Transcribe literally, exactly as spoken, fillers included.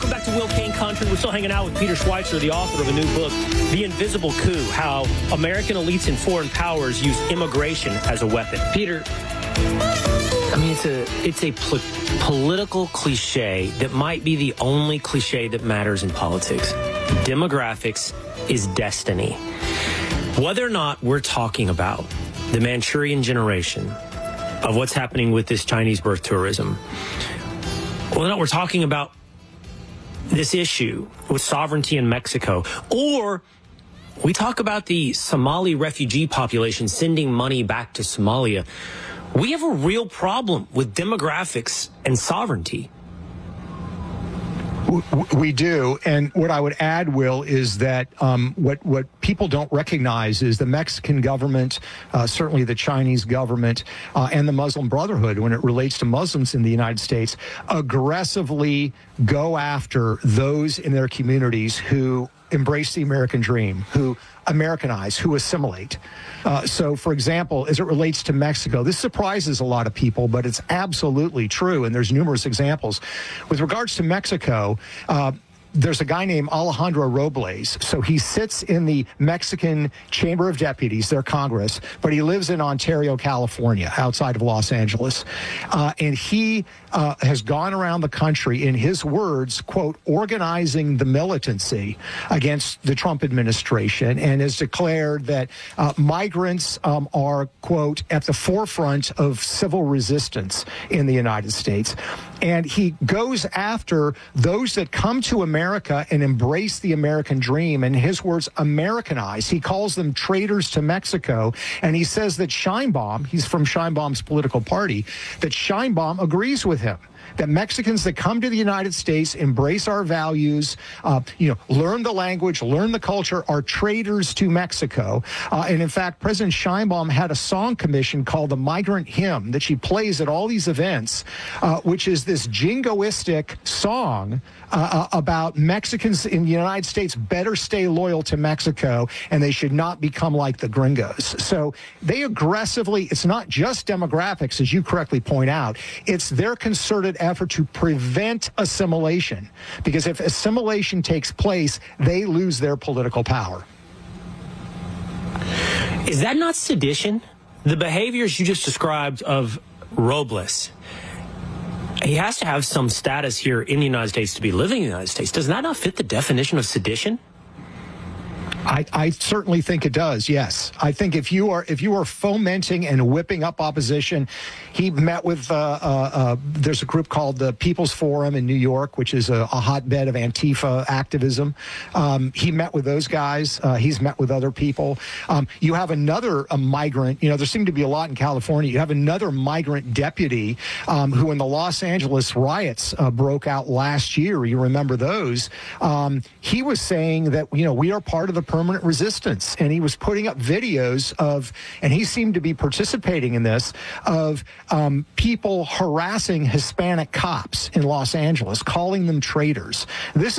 Welcome back to Will Kane Country. We're still hanging out with Peter Schweitzer, the author of a new book, The Invisible Coup, How American Elites and Foreign Powers Use Immigration as a Weapon. Peter, I mean, it's a it's a pl- political cliche that might be the only cliche that matters in politics. Demographics is destiny. Whether or not we're talking about the Manchurian generation of what's happening with this Chinese birth tourism, whether or not we're talking about this issue with sovereignty in Mexico, or we talk about the Somali refugee population sending money back to Somalia, we have a real problem with demographics and sovereignty. We do. And what I would add, Will, is that um, what, what people don't recognize is the Mexican government, uh, certainly the Chinese government, uh, and the Muslim Brotherhood, when it relates to Muslims in the United States, aggressively go after those in their communities who embrace the American dream, who Americanize, who assimilate. Uh, so, for example, as it relates to Mexico, this surprises a lot of people, but it's absolutely true, and there's numerous examples. With regards to Mexico, uh, there's a guy named Alejandro Robles. So he sits in the Mexican Chamber of Deputies, their Congress, but he lives in Ontario, California, outside of Los Angeles. Uh, and he uh, has gone around the country, in his words, quote, organizing the militancy against the Trump administration, and has declared that uh, migrants um, are, quote, at the forefront of civil resistance in the United States. And he goes after those that come to America and embrace the American dream. In his words, Americanize. He calls them traitors to Mexico. And he says that Sheinbaum, he's from Sheinbaum's political party, that Sheinbaum agrees with him. That Mexicans that come to the United States, embrace our values, uh, you know, learn the language, learn the culture, are traitors to Mexico. Uh, and in fact, President Sheinbaum had a song commission called the Migrant Hymn that she plays at all these events, uh, which is this jingoistic song uh, about Mexicans in the United States better stay loyal to Mexico, and they should not become like the gringos. So they aggressively, it's not just demographics, as you correctly point out, it's their concerted effort to prevent assimilation, because if assimilation takes place, they lose their political power. Is that not sedition? The behaviors you just described of Robles, he has to have some status here in the United States to be living in the United States. Does that not fit the definition of sedition? I, I certainly think it does, yes. I think if you are if you are fomenting and whipping up opposition, he met with, uh, uh, uh, there's a group called the People's Forum in New York, which is a, a hotbed of Antifa activism. Um, he met with those guys. Uh, he's met with other people. Um, you have another a migrant, you know, there seem to be a lot in California. You have another migrant deputy um, who in the Los Angeles riots uh, broke out last year. You remember those. Um, he was saying that, you know, we are part of the permanent resistance. And he was putting up videos of, and he seemed to be participating in this, of um, people harassing Hispanic cops in Los Angeles, calling them traitors. This